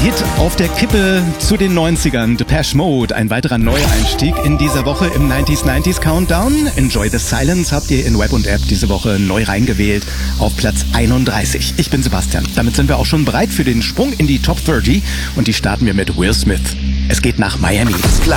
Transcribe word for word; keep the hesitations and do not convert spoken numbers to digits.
Hit auf der Kippe zu den neunzigern. Depeche Mode, ein weiterer Neueinstieg in dieser Woche im neunziger neunzig Countdown. Enjoy the Silence habt ihr in Web und App diese Woche neu reingewählt auf Platz einunddreißig. Ich bin Sebastian. Damit sind wir auch schon bereit für den Sprung in die Top dreißig und die starten wir mit Will Smith. Es geht nach Miami.